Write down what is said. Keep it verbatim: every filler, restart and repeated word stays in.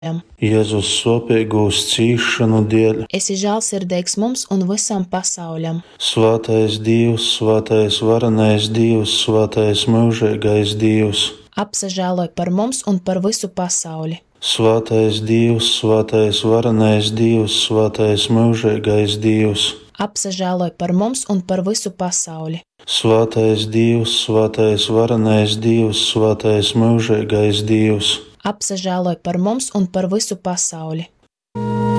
Jēzus sopīgūs cīšanu dēļ. Esi žēlsirdīgs mums un visam pasauļam. Svētais Dievs, svētais varenais Dievs, svētais mūžīgais Dievs. Apsažēloj par mums un par visu pasauli. Svētais Dievs, svētais varenais Dievs, svētais mūžīgais Dievs. Apsažēloj par mums un par visu pasauli. Svētais Dievs, svētais varenais Dievs, svētais mūžīgais Dievs. Apsažēloj par mums un par visu pasauli.